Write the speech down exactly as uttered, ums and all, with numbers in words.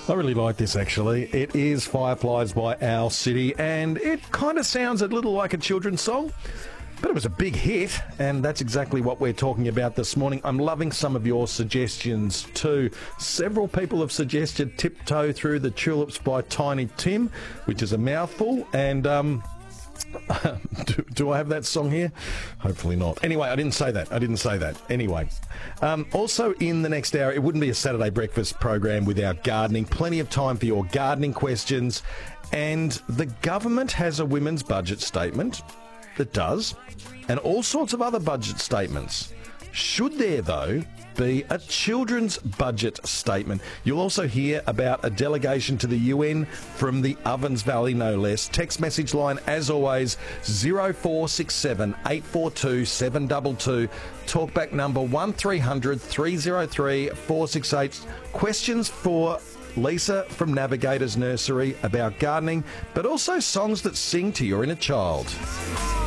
I really like this, actually. It is Fireflies by Owl City, and it kind of sounds a little like a children's song, but it was a big hit, and that's exactly what we're talking about this morning. I'm loving some of your suggestions too. Several people have suggested Tiptoe Through the Tulips by Tiny Tim, which is a mouthful, and um, do, do I have that song here? Hopefully not. Anyway, I didn't say that. I didn't say that. Anyway, um, also in the next hour, it wouldn't be a Saturday breakfast program without gardening. Plenty of time for your gardening questions, and the government has a women's budget statement. That does, and all sorts of other budget statements. Should there, though, be a children's budget statement? You'll also hear about a delegation to the U N from the Ovens Valley, no less. Text message line, as always, zero four six seven, eight four two, seven two two. Talkback number one three hundred, three oh three, four six eight. Questions for Lisa from Navigators Nursery about gardening, but also songs that sing to your inner child.